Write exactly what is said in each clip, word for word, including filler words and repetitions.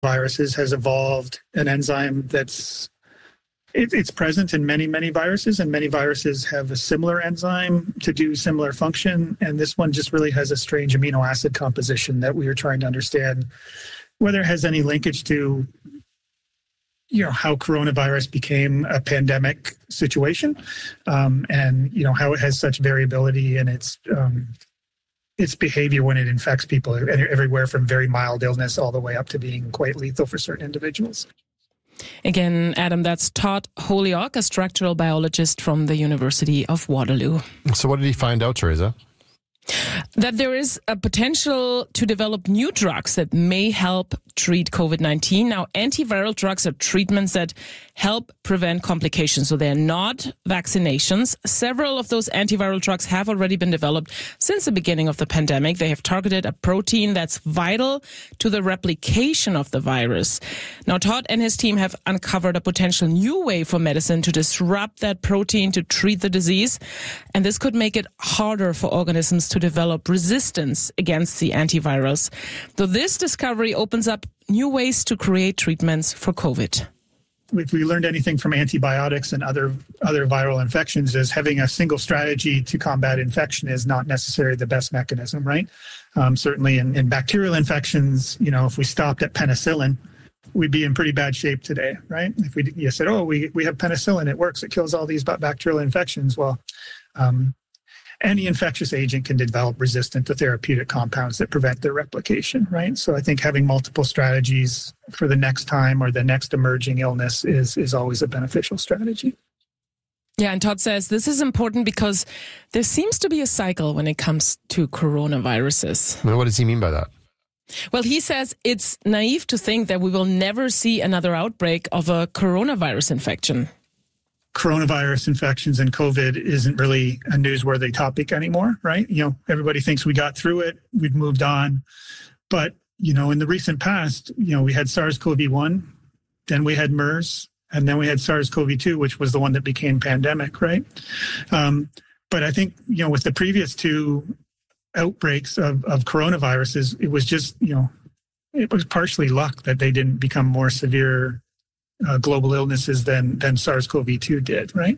viruses has evolved an enzyme that's it, it's present in many, many viruses, and many viruses have a similar enzyme to do similar function. And this one just really has a strange amino acid composition that we are trying to understand whether it has any linkage to, you know, how coronavirus became a pandemic situation, um, and, you know, how it has such variability in its um, its behavior when it infects people, everywhere from very mild illness all the way up to being quite lethal for certain individuals. Again, Adam, that's Todd Holyoke, a structural biologist from the University of Waterloo. So what did he find out, Teresa? That there is a potential to develop new drugs that may help treat COVID nineteen. Now, antiviral drugs are treatments that help prevent complications. So they're not vaccinations. Several of those antiviral drugs have already been developed since the beginning of the pandemic. They have targeted a protein that's vital to the replication of the virus. Now, Todd and his team have uncovered a potential new way for medicine to disrupt that protein to treat the disease. And this could make it harder for organisms to develop resistance against the antivirals. So this discovery opens up new ways to create treatments for COVID. If we learned anything from antibiotics and other other viral infections, is having a single strategy to combat infection is not necessarily the best mechanism, right? Um, certainly in, in bacterial infections, you know, if we stopped at penicillin, we'd be in pretty bad shape today, right? If we you said, oh, we, we have penicillin, it works, it kills all these bacterial infections. Well, um, any infectious agent can develop resistant to therapeutic compounds that prevent their replication, right? So I think having multiple strategies for the next time or the next emerging illness is, is always a beneficial strategy. Yeah, and Todd says this is important because there seems to be a cycle when it comes to coronaviruses. Well, what does he mean by that? Well, he says it's naive to think that we will never see another outbreak of a coronavirus infection. Coronavirus infections and COVID isn't really a newsworthy topic anymore, right? You know, everybody thinks we got through it, we've moved on. But, you know, in the recent past, you know, we had SARS-C o V one, then we had MERS, and then we had SARS-C o V two, which was the one that became pandemic, right? Um, but I think, you know, with the previous two outbreaks of, of coronaviruses, it was just, you know, it was partially luck that they didn't become more severe Uh, global illnesses than than SARS-C o V two did, right?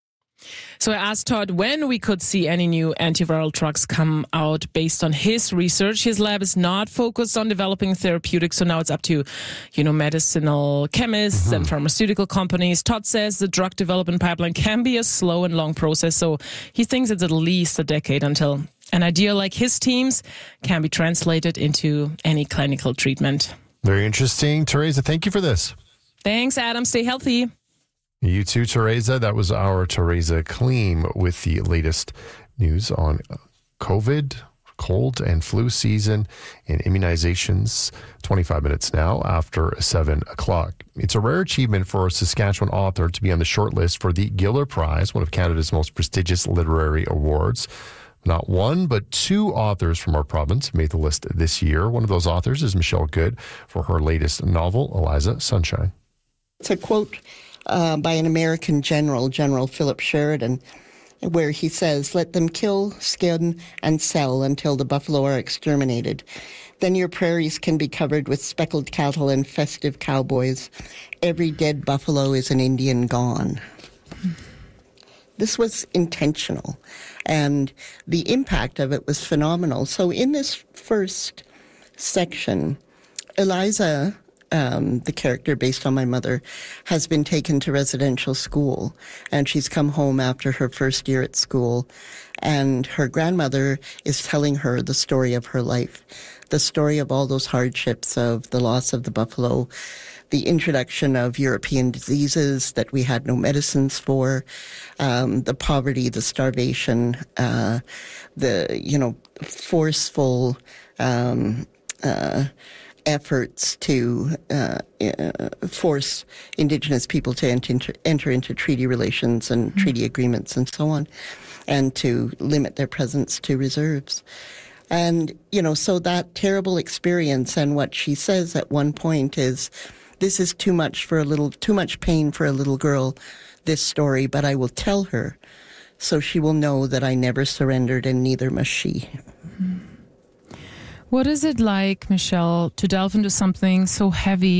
So I asked Todd when we could see any new antiviral drugs come out based on his research. His lab is not focused on developing therapeutics, so now it's up to, you know, medicinal chemists mm-hmm. and pharmaceutical companies. Todd says the drug development pipeline can be a slow and long process, so he thinks it's at least a decade until an idea like his team's can be translated into any clinical treatment. Very interesting. Teresa, thank you for this. Thanks, Adam. Stay healthy. You too, Teresa. That was our Teresa Kleem with the latest news on COVID, cold and flu season, and immunizations. twenty-five minutes now after seven o'clock. It's a rare achievement for a Saskatchewan author to be on the short list for the Giller Prize, one of Canada's most prestigious literary awards. Not one, but two authors from our province made the list this year. One of those authors is Michelle Good for her latest novel, Eliza Sunshine. It's a quote uh, by an American general, General Philip Sheridan, where he says, "Let them kill, skin, and sell until the buffalo are exterminated. Then your prairies can be covered with speckled cattle and festive cowboys. Every dead buffalo is an Indian gone." This was intentional, and the impact of it was phenomenal. So in this first section, Eliza, um, the character based on my mother, has been taken to residential school, and she's come home after her first year at school, and her grandmother is telling her the story of her life, the story of all those hardships of the loss of the buffalo, the introduction of European diseases that we had no medicines for, um, the poverty, the starvation, uh, the, you know, forceful um, uh, efforts to uh, uh, force Indigenous people to enter, enter into treaty relations and mm-hmm. treaty agreements and so on, and to limit their presence to reserves. And, you know, so that terrible experience, and what she says at one point is, "This is too much for a little, too much pain for a little girl, this story, but I will tell her so she will know that I never surrendered and neither must she." What is it like, Michelle, to delve into something so heavy